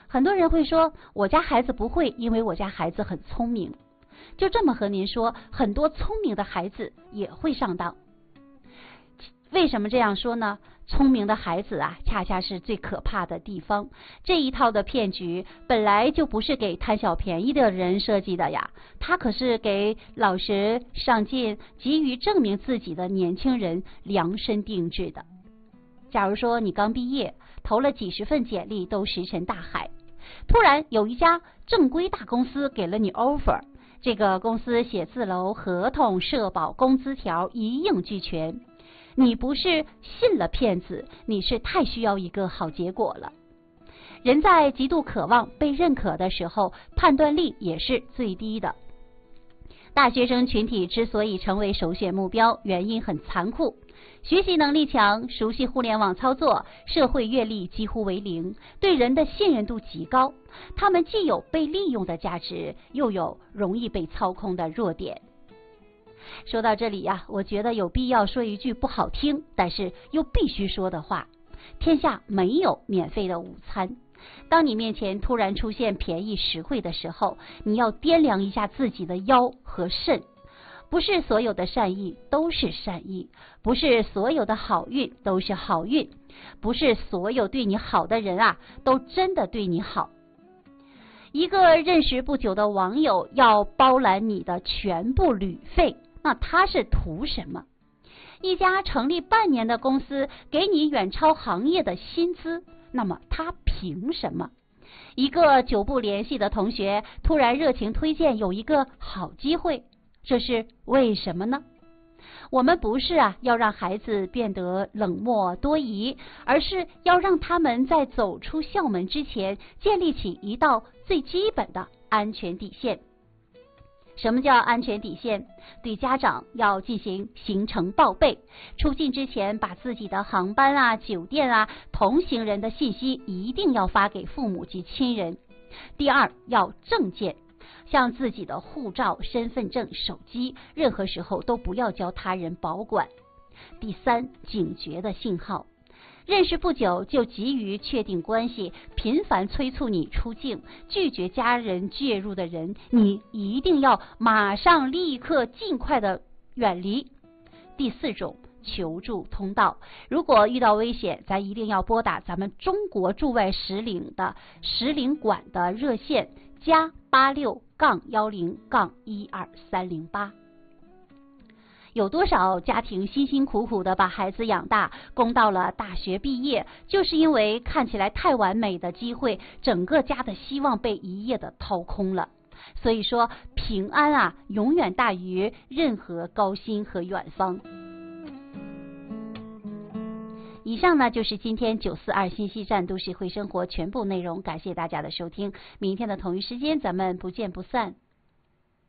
很多人会说，我家孩子不会，因为我家孩子很聪明。就这么和您说，很多聪明的孩子也会上当。为什么这样说呢？聪明的孩子啊，恰恰是最可怕的地方。这一套的骗局本来就不是给贪小便宜的人设计的呀，它可是给老实上进、急于证明自己的年轻人量身定制的。假如说你刚毕业，投了几十份简历都石沉大海，突然有一家正规大公司给了你 offer， 这个公司写字楼、合同、社保、工资条一应俱全。你不是信了骗子，你是太需要一个好结果了。人在极度渴望被认可的时候，判断力也是最低的。大学生群体之所以成为首选目标，原因很残酷。学习能力强，熟悉互联网操作，社会阅历几乎为零，对人的信任度极高。他们既有被利用的价值，又有容易被操控的弱点。说到这里呀，我觉得有必要说一句不好听，但是又必须说的话：天下没有免费的午餐。当你面前突然出现便宜实惠的时候，你要掂量一下自己的腰和肾。不是所有的善意都是善意，不是所有的好运都是好运，不是所有对你好的人啊都真的对你好。一个认识不久的网友要包揽你的全部旅费，那他是图什么？一家成立半年的公司给你远超行业的薪资，那么他凭什么？一个久不联系的同学突然热情推荐有一个好机会，这是为什么呢？我们不是要让孩子变得冷漠多疑，而是要让他们在走出校门之前建立起一道最基本的安全底线。什么叫安全底线？对家长要进行行程报备，出境之前把自己的航班酒店同行人的信息一定要发给父母及亲人。第二，要证件，像自己的护照、身份证、手机，任何时候都不要交他人保管。第三，警觉的信号，认识不久就急于确定关系，频繁催促你出境，拒绝家人介入的人，你一定要马上立刻尽快的远离。第四种，求助通道，如果遇到危险，咱一定要拨打咱们中国驻外使领馆的热线+86-10-12308。有多少家庭辛辛苦苦的把孩子养大，供到了大学毕业，就是因为看起来太完美的机会，整个家的希望被一夜的掏空了。所以说，平安永远大于任何高薪和远方。以上呢就是今天942信息站都市会生活全部内容，感谢大家的收听，明天的同一时间咱们不见不散。